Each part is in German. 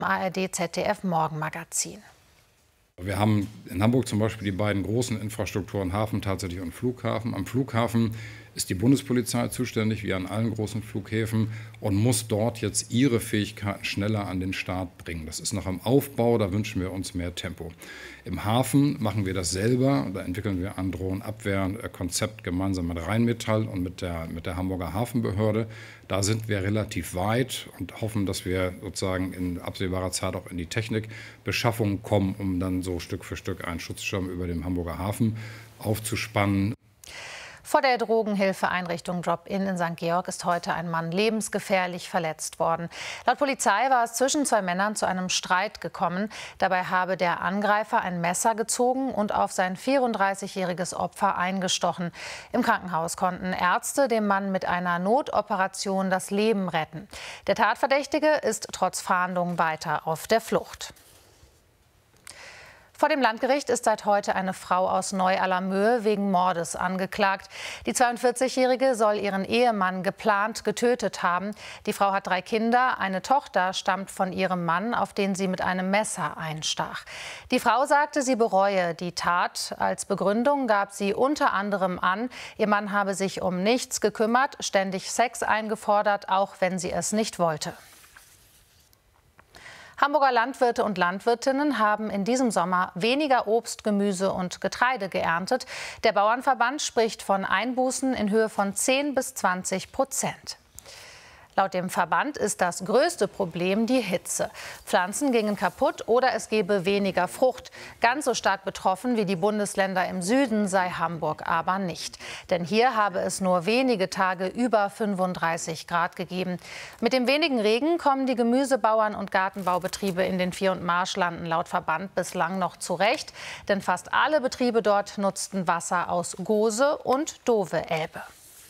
ARD ZDF Morgenmagazin. Wir haben in Hamburg zum Beispiel die beiden großen Infrastrukturen, Hafen tatsächlich und Flughafen. Am Flughafen ist die Bundespolizei zuständig, wie an allen großen Flughäfen, und muss dort jetzt ihre Fähigkeiten schneller an den Start bringen. Das ist noch im Aufbau, da wünschen wir uns mehr Tempo. Im Hafen machen wir das selber, da entwickeln wir ein Drohnenabwehrkonzept gemeinsam mit Rheinmetall und mit der Hamburger Hafenbehörde. Da sind wir relativ weit und hoffen, dass wir sozusagen in absehbarer Zeit auch in die Technikbeschaffung kommen, um dann so Stück für Stück einen Schutzschirm über dem Hamburger Hafen aufzuspannen. Vor der Drogenhilfeeinrichtung Drop-In in St. Georg ist heute ein Mann lebensgefährlich verletzt worden. Laut Polizei war es zwischen zwei Männern zu einem Streit gekommen. Dabei habe der Angreifer ein Messer gezogen und auf sein 34-jähriges Opfer eingestochen. Im Krankenhaus konnten Ärzte dem Mann mit einer Notoperation das Leben retten. Der Tatverdächtige ist trotz Fahndung weiter auf der Flucht. Vor dem Landgericht ist seit heute eine Frau aus Neu-Allermöhe wegen Mordes angeklagt. Die 42-Jährige soll ihren Ehemann geplant getötet haben. Die Frau hat 3 Kinder. Eine Tochter stammt von ihrem Mann, auf den sie mit einem Messer einstach. Die Frau sagte, sie bereue die Tat. Als Begründung gab sie unter anderem an, ihr Mann habe sich um nichts gekümmert, ständig Sex eingefordert, auch wenn sie es nicht wollte. Hamburger Landwirte und Landwirtinnen haben in diesem Sommer weniger Obst, Gemüse und Getreide geerntet. Der Bauernverband spricht von Einbußen in Höhe von 10 bis 20%. Laut dem Verband ist das größte Problem die Hitze. Pflanzen gingen kaputt oder es gebe weniger Frucht. Ganz so stark betroffen wie die Bundesländer im Süden sei Hamburg aber nicht. Denn hier habe es nur wenige Tage über 35 Grad gegeben. Mit dem wenigen Regen kommen die Gemüsebauern und Gartenbaubetriebe in den Vier- und Marschlanden laut Verband bislang noch zurecht. Denn fast alle Betriebe dort nutzten Wasser aus Gose und Dove-Elbe.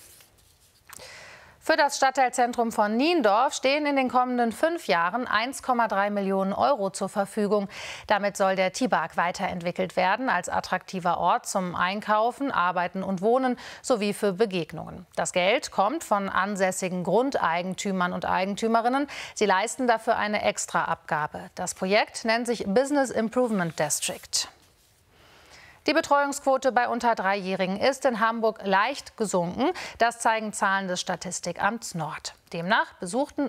Für das Stadtteilzentrum von Niendorf stehen in den kommenden 5 Jahren 1,3 Millionen € zur Verfügung. Damit soll der Tibak weiterentwickelt werden als attraktiver Ort zum Einkaufen, Arbeiten und Wohnen sowie für Begegnungen. Das Geld kommt von ansässigen Grundeigentümern und Eigentümerinnen. Sie leisten dafür eine Extraabgabe. Das Projekt nennt sich Business Improvement District. Die Betreuungsquote bei unter 3-Jährigen ist in Hamburg leicht gesunken. Das zeigen Zahlen des Statistikamts Nord. Demnach besuchten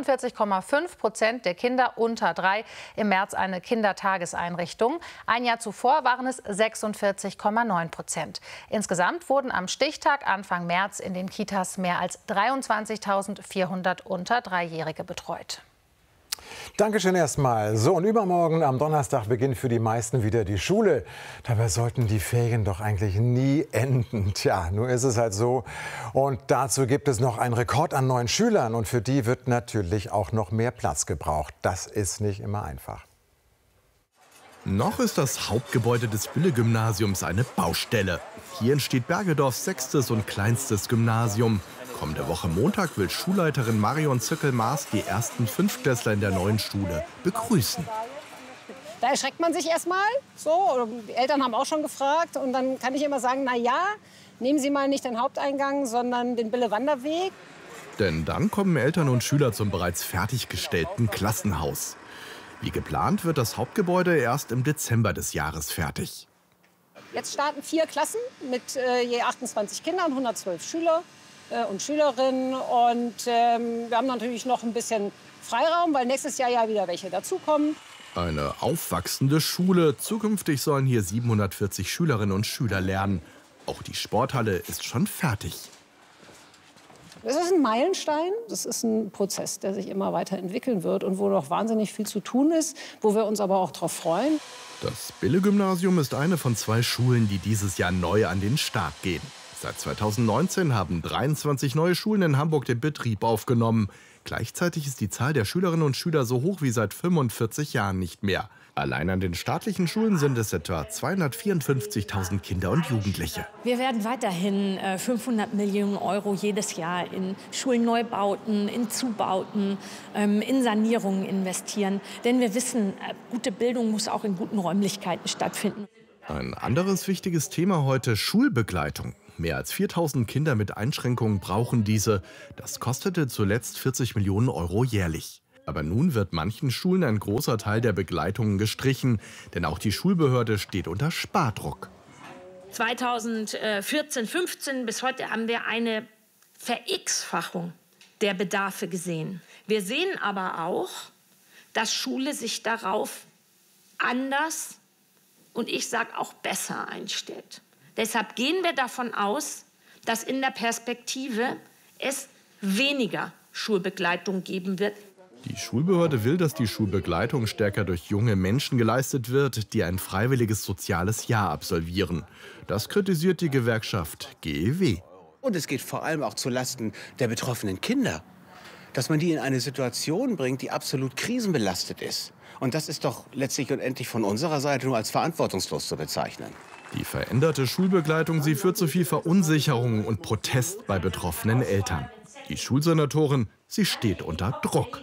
45,5% der Kinder unter 3 im März eine Kindertageseinrichtung. Ein Jahr zuvor waren es 46,9%. Insgesamt wurden am Stichtag Anfang März in den Kitas mehr als 23.400 unter 3-Jährige betreut. Dankeschön erstmal. So, und übermorgen am Donnerstag beginnt für die meisten wieder die Schule. Dabei sollten die Ferien doch eigentlich nie enden. Tja, nur ist es halt so. Und dazu gibt es noch einen Rekord an neuen Schülern. Und für die wird natürlich auch noch mehr Platz gebraucht. Das ist nicht immer einfach. Noch ist das Hauptgebäude des Bille-Gymnasiums eine Baustelle. Hier entsteht Bergedorfs 6. und kleinstes Gymnasium. Kommende Woche Montag will Schulleiterin Marion Zückel-Maas die ersten 5-Klässler in der neuen Schule begrüßen. Da erschreckt man sich erstmal. So, die Eltern haben auch schon gefragt. Und dann kann ich immer sagen, na ja, nehmen Sie mal nicht den Haupteingang, sondern den Bille-Wanderweg. Denn dann kommen Eltern und Schüler zum bereits fertiggestellten Klassenhaus. Wie geplant wird das Hauptgebäude erst im Dezember des Jahres fertig. Jetzt starten 4 Klassen mit je 28 Kindern, 112 Schüler und Schülerinnen. Und wir haben natürlich noch ein bisschen Freiraum, weil nächstes Jahr ja wieder welche dazukommen. Eine aufwachsende Schule. Zukünftig sollen hier 740 Schülerinnen und Schüler lernen. Auch die Sporthalle ist schon fertig. Das ist ein Meilenstein. Das ist ein Prozess, der sich immer weiterentwickeln wird und wo noch wahnsinnig viel zu tun ist, wo wir uns aber auch darauf freuen. Das Bille-Gymnasium ist eine von 2 Schulen, die dieses Jahr neu an den Start gehen. Seit 2019 haben 23 neue Schulen in Hamburg den Betrieb aufgenommen. Gleichzeitig ist die Zahl der Schülerinnen und Schüler so hoch wie seit 45 Jahren nicht mehr. Allein an den staatlichen Schulen sind es etwa 254.000 Kinder und Jugendliche. Wir werden weiterhin 500 Millionen € jedes Jahr in Schulneubauten, in Zubauten, in Sanierungen investieren. Denn wir wissen, gute Bildung muss auch in guten Räumlichkeiten stattfinden. Ein anderes wichtiges Thema heute: Schulbegleitung. Mehr als 4.000 Kinder mit Einschränkungen brauchen diese. Das kostete zuletzt 40 Millionen € jährlich. Aber nun wird manchen Schulen ein großer Teil der Begleitungen gestrichen, denn auch die Schulbehörde steht unter Spardruck. 2014, 15 bis heute haben wir eine Ver-X-Fachung der Bedarfe gesehen. Wir sehen aber auch, dass Schule sich darauf anders und ich sage auch besser einstellt. Deshalb gehen wir davon aus, dass in der Perspektive es weniger Schulbegleitung geben wird. Die Schulbehörde will, dass die Schulbegleitung stärker durch junge Menschen geleistet wird, die ein freiwilliges soziales Jahr absolvieren. Das kritisiert die Gewerkschaft GEW. Und es geht vor allem auch zulasten der betroffenen Kinder, dass man die in eine Situation bringt, die absolut krisenbelastet ist. Und das ist doch letztlich und endlich von unserer Seite nur als verantwortungslos zu bezeichnen. Die veränderte Schulbegleitung, sie führt zu viel Verunsicherung und Protest bei betroffenen Eltern. Die Schulsenatorin, sie steht unter Druck.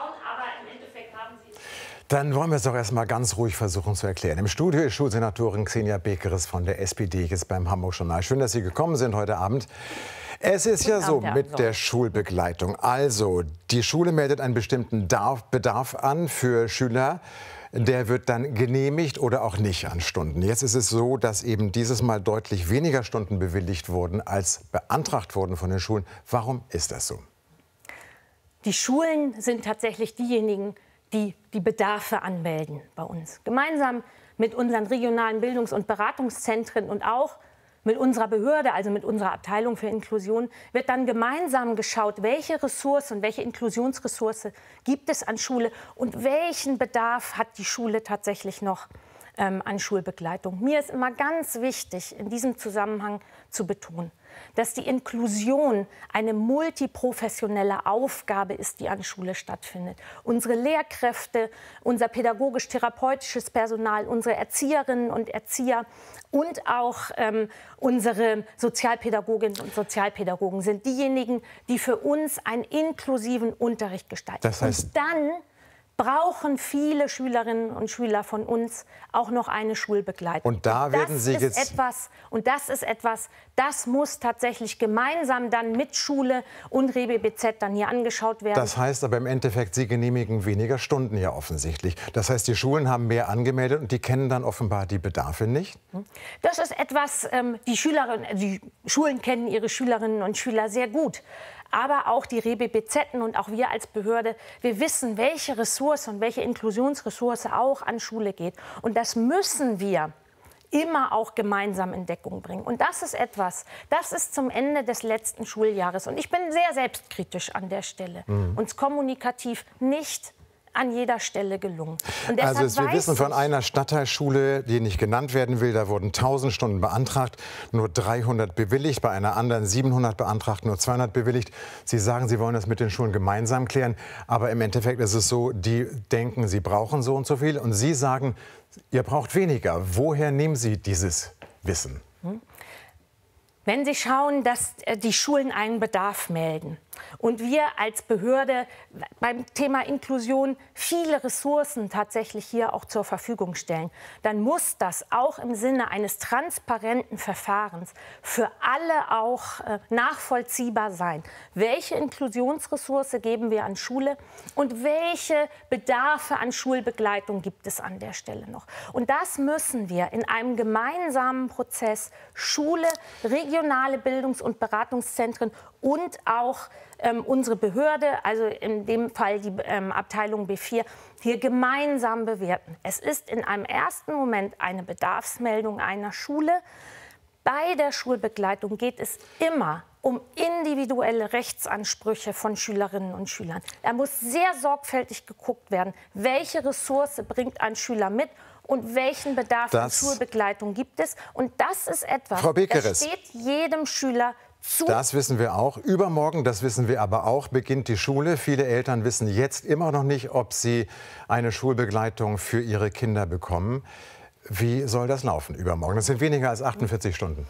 Dann wollen wir es doch erst mal ganz ruhig versuchen zu erklären. Im Studio ist Schulsenatorin Xenia Bekeres von der SPD jetzt beim Hamburg Journal. Schön, dass Sie gekommen sind heute Abend. Es ist ja so mit der Schulbegleitung. Also, die Schule meldet einen bestimmten Bedarf an für Schüler. Der wird dann genehmigt oder auch nicht an Stunden. Jetzt ist es so, dass eben dieses Mal deutlich weniger Stunden bewilligt wurden, als beantragt wurden von den Schulen. Warum ist das so? Die Schulen sind tatsächlich diejenigen, die die Bedarfe anmelden bei uns. Gemeinsam mit unseren regionalen Bildungs- und Beratungszentren und auch mit unserer Behörde, also mit unserer Abteilung für Inklusion, wird dann gemeinsam geschaut, welche Ressource und welche Inklusionsressource gibt es an Schule und welchen Bedarf hat die Schule tatsächlich noch an Schulbegleitung. Mir ist immer ganz wichtig, in diesem Zusammenhang zu betonen, dass die Inklusion eine multiprofessionelle Aufgabe ist, die an Schule stattfindet. Unsere Lehrkräfte, unser pädagogisch-therapeutisches Personal, unsere Erzieherinnen und Erzieher und auch unsere Sozialpädagoginnen und Sozialpädagogen sind diejenigen, die für uns einen inklusiven Unterricht gestalten. Das heißt, und dann brauchen viele Schülerinnen und Schüler von uns auch noch eine Schulbegleitung. Und da werden Sie jetzt das muss tatsächlich gemeinsam dann mit Schule und ReBBZ dann hier angeschaut werden. Das heißt aber im Endeffekt, Sie genehmigen weniger Stunden ja offensichtlich. Das heißt, die Schulen haben mehr angemeldet und die kennen dann offenbar die Bedarfe nicht? Das ist etwas, die Schulen kennen ihre Schülerinnen und Schüler sehr gut. Aber auch die ReBBZ und auch wir als Behörde, wir wissen, welche Ressource und welche Inklusionsressource auch an Schule geht. Und das müssen wir immer auch gemeinsam in Deckung bringen. Und das ist etwas, das ist zum Ende des letzten Schuljahres. Und ich bin sehr selbstkritisch an der Stelle. Uns kommunikativ nicht an jeder Stelle gelungen. Und also wir wissen von einer Stadtteilschule, die nicht genannt werden will, da wurden 1000 Stunden beantragt, nur 300 bewilligt, bei einer anderen 700 beantragt, nur 200 bewilligt. Sie sagen, Sie wollen das mit den Schulen gemeinsam klären, aber im Endeffekt ist es so, die denken, sie brauchen so und so viel und Sie sagen, ihr braucht weniger. Woher nehmen Sie dieses Wissen? Wenn Sie schauen, dass die Schulen einen Bedarf melden und wir als Behörde beim Thema Inklusion viele Ressourcen tatsächlich hier auch zur Verfügung stellen, dann muss das auch im Sinne eines transparenten Verfahrens für alle auch nachvollziehbar sein. Welche Inklusionsressource geben wir an Schule und welche Bedarfe an Schulbegleitung gibt es an der Stelle noch? Und das müssen wir in einem gemeinsamen Prozess Schule, regionale Bildungs- und Beratungszentren und auch unsere Behörde, also in dem Fall die Abteilung B4, hier gemeinsam bewerten. Es ist in einem ersten Moment eine Bedarfsmeldung einer Schule. Bei der Schulbegleitung geht es immer um individuelle Rechtsansprüche von Schülerinnen und Schülern. Da muss sehr sorgfältig geguckt werden, welche Ressource bringt ein Schüler mit und welchen Bedarf an Schulbegleitung gibt es. Und das ist etwas, Frau Bekeres, das steht jedem Schüler zu. Das wissen wir auch. Übermorgen, das wissen wir aber auch, beginnt die Schule. Viele Eltern wissen jetzt immer noch nicht, ob sie eine Schulbegleitung für ihre Kinder bekommen. Wie soll das laufen übermorgen? Das sind weniger als 48 Stunden.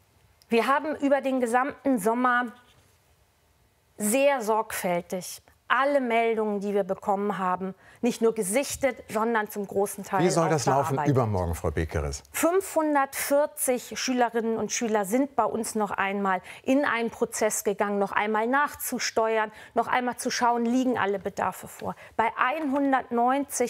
Wir haben über den gesamten Sommer sehr sorgfältig alle Meldungen, die wir bekommen haben, nicht nur gesichtet, sondern zum großen Teil Wie soll das laufen bearbeitet. übermorgen, Frau Bekeres? 540 Schülerinnen und Schüler sind bei uns noch einmal in einen Prozess gegangen, noch einmal nachzusteuern, noch einmal zu schauen, liegen alle Bedarfe vor. Bei 190